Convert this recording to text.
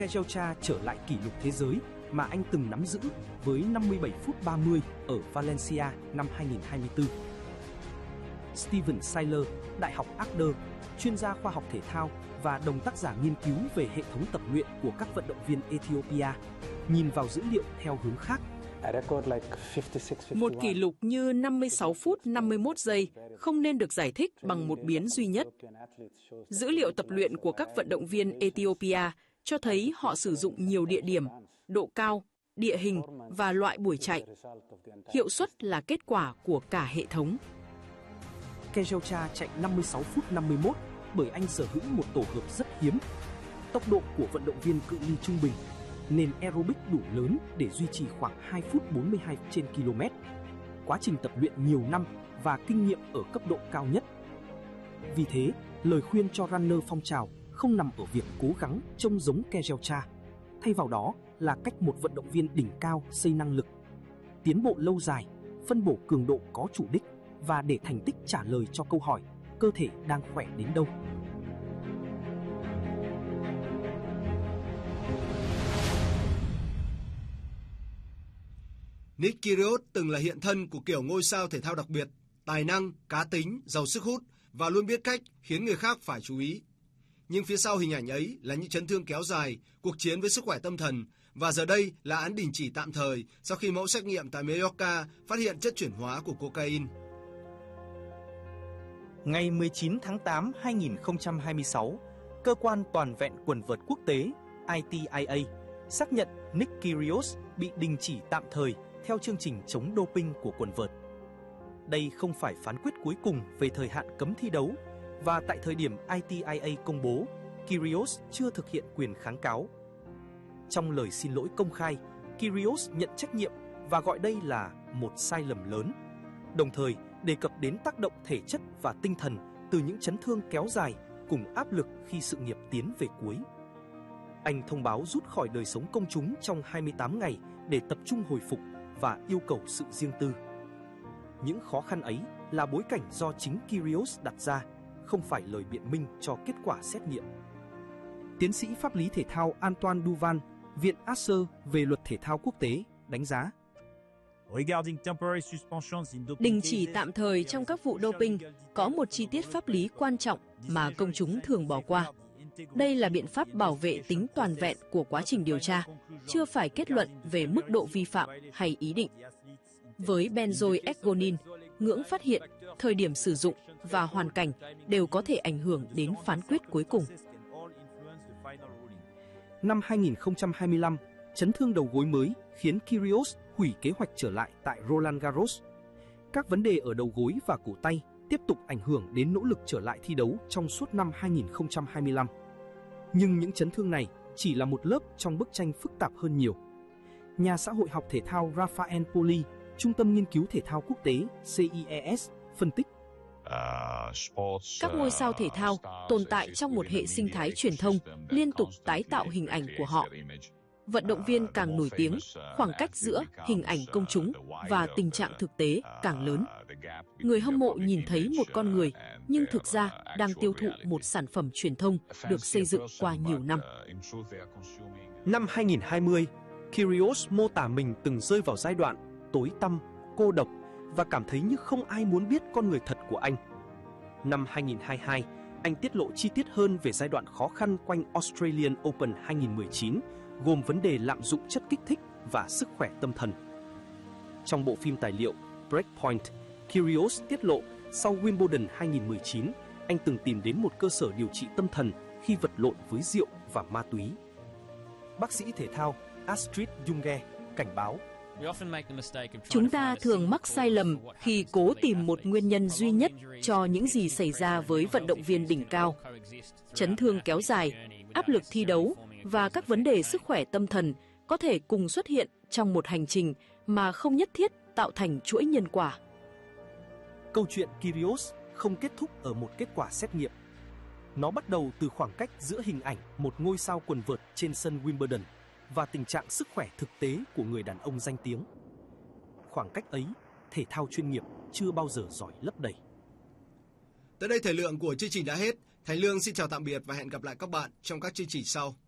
Kejelcha trở lại kỷ lục thế giới mà anh từng nắm giữ với 57 phút 30 ở Valencia năm 2024. Steven Seiler, Đại học Agder, chuyên gia khoa học thể thao và đồng tác giả nghiên cứu về hệ thống tập luyện của các vận động viên Ethiopia, nhìn vào dữ liệu theo hướng khác. Một kỷ lục như 56 phút 51 giây không nên được giải thích bằng một biến duy nhất. Dữ liệu tập luyện của các vận động viên Ethiopia cho thấy họ sử dụng nhiều địa điểm, độ cao, địa hình và loại buổi chạy. Hiệu suất là kết quả của cả hệ thống. Kejelcha chạy 56 phút 51 bởi anh sở hữu một tổ hợp rất hiếm. Tốc độ của vận động viên cự ly trung bình, nền aerobic đủ lớn để duy trì khoảng 2 phút 42 trên km. Quá trình tập luyện nhiều năm và kinh nghiệm ở cấp độ cao nhất. Vì thế, lời khuyên cho runner phong trào không nằm ở việc cố gắng trông giống Kejelcha. Thay vào đó là cách một vận động viên đỉnh cao xây năng lực. Tiến bộ lâu dài, phân bổ cường độ có chủ đích và để thành tích trả lời cho câu hỏi cơ thể đang khỏe đến đâu. Nick Kyrgios từng là hiện thân của kiểu ngôi sao thể thao đặc biệt, tài năng, cá tính, giàu sức hút và luôn biết cách khiến người khác phải chú ý. Nhưng phía sau hình ảnh ấy là những chấn thương kéo dài, cuộc chiến với sức khỏe tâm thần và giờ đây là án đình chỉ tạm thời sau khi mẫu xét nghiệm tại Mallorca phát hiện chất chuyển hóa của cocaine. Ngày 19 tháng 8 2026, Cơ quan Toàn vẹn Quần vợt Quốc tế ITIA xác nhận Nick Kyrgios bị đình chỉ tạm thời theo chương trình chống doping của quần vợt. Đây không phải phán quyết cuối cùng về thời hạn cấm thi đấu, và tại thời điểm ITIA công bố, Kyrgios chưa thực hiện quyền kháng cáo. Trong lời xin lỗi công khai, Kyrgios nhận trách nhiệm và gọi đây là một sai lầm lớn, đồng thời đề cập đến tác động thể chất và tinh thần từ những chấn thương kéo dài cùng áp lực khi sự nghiệp tiến về cuối. Anh thông báo rút khỏi đời sống công chúng trong 28 ngày để tập trung hồi phục và yêu cầu sự riêng tư. Những khó khăn ấy là bối cảnh do chính Kyrgios đặt ra, không phải lời biện minh cho kết quả xét nghiệm. Tiến sĩ pháp lý thể thao Antoine Duvan, Viện Asser về luật thể thao quốc tế, đánh giá. Đình chỉ tạm thời trong các vụ doping có một chi tiết pháp lý quan trọng mà công chúng thường bỏ qua. Đây là biện pháp bảo vệ tính toàn vẹn của quá trình điều tra, chưa phải kết luận về mức độ vi phạm hay ý định. Với benzoyl-ergonin, ngưỡng phát hiện, thời điểm sử dụng và hoàn cảnh đều có thể ảnh hưởng đến phán quyết cuối cùng. Năm 2025, chấn thương đầu gối mới khiến Kyrgios hủy kế hoạch trở lại tại Roland Garros. Các vấn đề ở đầu gối và cổ tay tiếp tục ảnh hưởng đến nỗ lực trở lại thi đấu trong suốt năm 2025. Nhưng những chấn thương này chỉ là một lớp trong bức tranh phức tạp hơn nhiều. Nhà xã hội học thể thao Raphael Poli, Trung tâm Nghiên cứu Thể thao Quốc tế CIES, phân tích. Các ngôi sao thể thao tồn tại trong một hệ sinh thái truyền thông liên tục tái tạo hình ảnh của họ. Vận động viên càng nổi tiếng, khoảng cách giữa hình ảnh công chúng và tình trạng thực tế càng lớn. Người hâm mộ nhìn thấy một con người, nhưng thực ra đang tiêu thụ một sản phẩm truyền thông được xây dựng qua nhiều năm. Năm 2020, Kyrgios mô tả mình từng rơi vào giai đoạn tối tăm, cô độc và cảm thấy như không ai muốn biết con người thật của anh. Năm 2022, anh tiết lộ chi tiết hơn về giai đoạn khó khăn quanh Australian Open 2019, gồm vấn đề lạm dụng chất kích thích và sức khỏe tâm thần. Trong bộ phim tài liệu Breakpoint, Kyrgios tiết lộ sau Wimbledon 2019, anh từng tìm đến một cơ sở điều trị tâm thần khi vật lộn với rượu và ma túy. Bác sĩ thể thao Astrid Junge cảnh báo. Chúng ta thường mắc sai lầm khi cố tìm một nguyên nhân duy nhất cho những gì xảy ra với vận động viên đỉnh cao. Chấn thương kéo dài, áp lực thi đấu và các vấn đề sức khỏe tâm thần có thể cùng xuất hiện trong một hành trình mà không nhất thiết tạo thành chuỗi nhân quả. Câu chuyện Kyrgios không kết thúc ở một kết quả xét nghiệm. Nó bắt đầu từ khoảng cách giữa hình ảnh một ngôi sao quần vợt trên sân Wimbledon và tình trạng sức khỏe thực tế của người đàn ông danh tiếng. Khoảng cách ấy, thể thao chuyên nghiệp chưa bao giờ giỏi lấp đầy. Tới đây thời lượng của chương trình đã hết. Thành Lương xin chào tạm biệt và hẹn gặp lại các bạn trong các chương trình sau.